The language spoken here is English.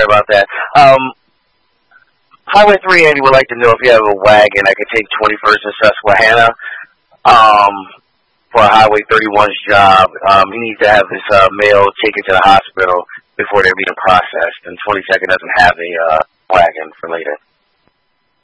sorry about that. Highway 380 would like to know if you have a wagon that could take 21st and Susquehanna for a Highway 31's job. He needs to have his mail taken to the hospital before they're being processed, and 22nd doesn't have a wagon for later.